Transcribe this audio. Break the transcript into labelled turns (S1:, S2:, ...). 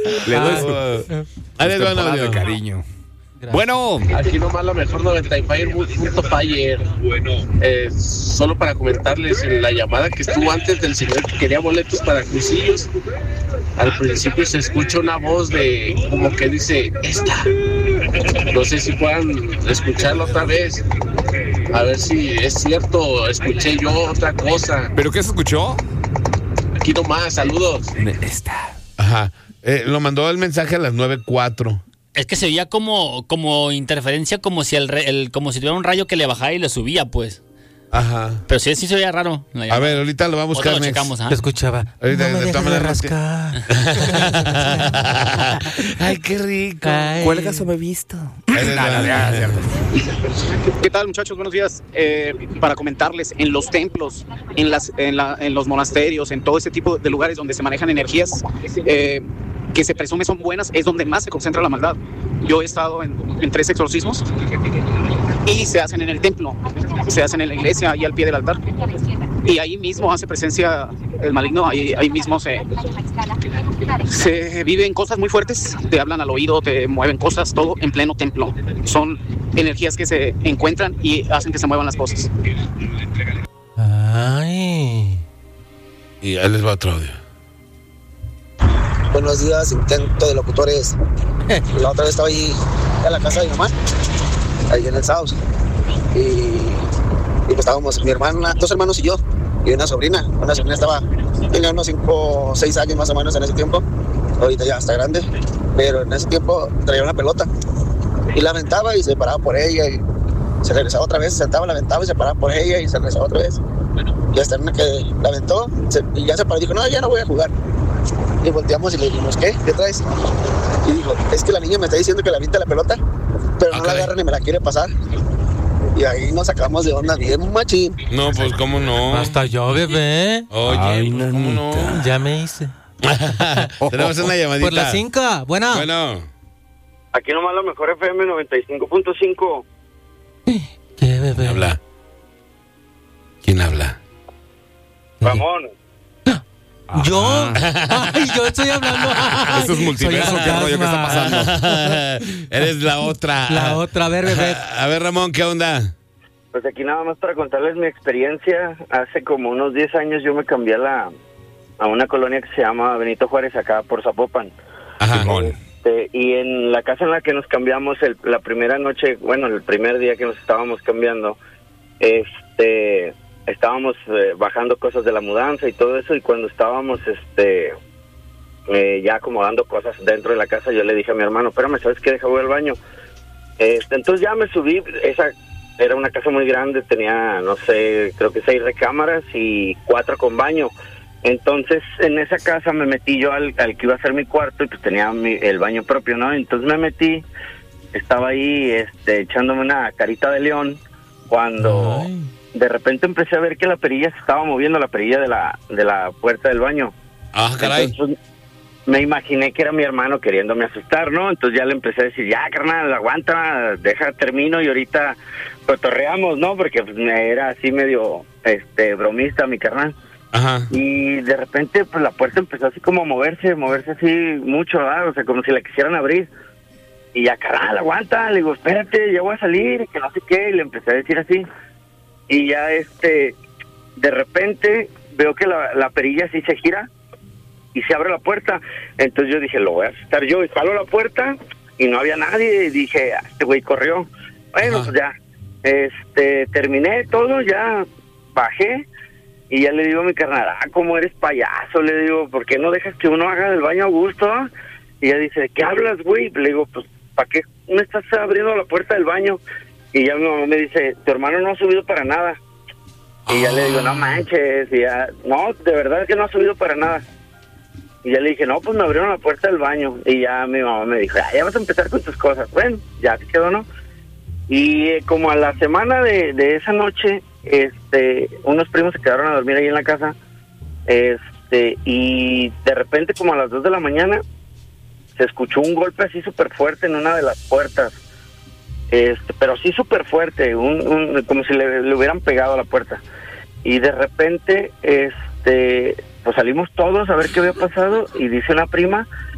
S1: Le doy su...
S2: Ahí les va un
S1: temporada
S2: audio.
S1: de cariño.
S2: Gracias. Bueno.
S3: Aquí nomás la mejor 95.5. Bueno, solo para comentarles en la llamada que estuvo antes del señor que quería boletos para Crucillos. Al principio se escucha una voz de como que dice esta. No sé si puedan escucharlo otra vez. A ver si es cierto, escuché yo otra cosa.
S1: ¿Pero qué se escuchó?
S3: Aquí nomás, saludos.
S1: Esta.
S2: Ajá. Lo mandó el mensaje a las 9:04.
S4: Es que se veía como interferencia, como si como si tuviera un rayo que le bajaba y le subía, pues.
S2: Ajá.
S4: Pero sí se veía raro.
S2: A ver, ahorita lo va a buscar.
S4: Lo checamos,
S5: Te escuchaba.
S2: Ahorita,
S5: no me dejes de rascar.
S2: Ay, qué rico.
S5: Cuelga sobre visto.
S6: ¿Qué tal, muchachos? Buenos días. Para comentarles, en los templos, en los monasterios, en todo ese tipo de lugares donde se manejan energías que se presume son buenas, es donde más se concentra la maldad. Yo he estado en 3 exorcismos y se hacen en el templo, se hacen en la iglesia, ahí al pie del altar. Y ahí mismo hace presencia el maligno, ahí mismo se viven cosas muy fuertes, te hablan al oído, te mueven cosas, todo en pleno templo. Son energías que se encuentran y hacen que se muevan las cosas.
S5: Ay.
S2: Y ahí les va otro audio.
S7: Buenos días, intento de locutores. La otra vez estaba ahí en la casa de mi mamá, ahí en el South. Y pues estábamos mi hermana, 2 hermanos y yo, y una sobrina. Una sobrina tenía unos 5 o 6 años más o menos en ese tiempo. Ahorita ya está grande, pero en ese tiempo traía una pelota y la aventaba y se paraba por ella y se regresaba otra vez, se sentaba, la aventaba y se paraba por ella y se regresaba otra vez. Y hasta una que la aventó y ya se paró y dijo, no, ya no voy a jugar. Y volteamos y le dijimos, ¿qué traes? Y dijo, es que la niña me está diciendo que le aviente la pelota, pero no la agarra ni me la quiere pasar. Y ahí nos sacamos de onda bien machín.
S2: No, pues cómo no.
S5: Hasta yo, bebé.
S2: Oye,
S1: Ay,
S2: pues, cómo no.
S5: Ya me hice.
S2: Tenemos una llamadita.
S5: Por las 5. Bueno.
S8: Aquí nomás la mejor FM 95.5.
S5: ¿Qué, bebé?
S2: Habla. ¿Quién habla?
S8: Ramón.
S5: ¿Yo? Ay, yo estoy hablando.
S1: Eso es multiverso, qué rollo, ¿qué está pasando?
S2: Eres la otra.
S5: La otra, a ver, bebé.
S2: A ver, Ramón, ¿qué onda?
S8: Pues aquí nada más para contarles mi experiencia. Hace como unos 10 años yo me cambié a una colonia que se llama Benito Juárez, acá por Zapopan.
S2: Ajá.
S8: Y en la casa en la que nos cambiamos la primera noche, bueno, el primer día que nos estábamos cambiando, estábamos bajando cosas de la mudanza y todo eso, y cuando estábamos ya acomodando cosas dentro de la casa, yo le dije a mi hermano, espérame, ¿sabes qué? Deja, voy al baño. Entonces ya me subí. Esa era una casa muy grande, tenía, no sé, creo que 6 recámaras y 4 con baño. Entonces en esa casa me metí yo al que iba a ser mi cuarto, y pues tenía el baño propio, ¿no? Entonces me metí, estaba ahí echándome una carita de león, cuando de repente empecé a ver que la perilla se estaba moviendo, la perilla de la puerta del baño.
S2: Ah, caray.
S8: Entonces, me imaginé que era mi hermano queriéndome asustar, ¿no? Entonces ya le empecé a decir, ya, carnal, aguanta, termino y ahorita cotorreamos, ¿no? Porque pues, era así medio bromista mi carnal.
S2: Ajá.
S8: Y de repente pues la puerta empezó así como a moverse así mucho, ¿verdad? O sea, como si la quisieran abrir. Y ya, carnal, aguanta, le digo, espérate, ya voy a salir, que no sé qué, y le empecé a decir así. Y ya de repente veo que la perilla sí se gira y se abre la puerta. Entonces yo dije, lo voy a asustar yo, y jalo la puerta y no había nadie, y dije, este güey corrió. Bueno, pues ya, terminé todo, ya bajé, y ya le digo a mi carnal, ¿cómo eres payaso? Le digo, ¿por qué no dejas que uno haga del baño a gusto? Y ella dice, ¿qué hablas, güey? Le digo, pues, ¿para qué me estás abriendo la puerta del baño? Y ya mi mamá me dice, tu hermano no ha subido para nada. Y ya le digo, no manches, y ya, no, de verdad que no ha subido para nada. Y ya le dije, no, pues me abrieron la puerta del baño. Y ya mi mamá me dijo, ya vas a empezar con tus cosas. Bueno, ya se quedó, ¿no? Y como a la semana de esa noche, unos primos se quedaron a dormir ahí en la casa, y de repente como a las 2 de la mañana se escuchó un golpe así súper fuerte en una de las puertas, pero sí súper fuerte, como si le hubieran pegado a la puerta. Y de repente, pues salimos todos a ver qué había pasado, y dice una prima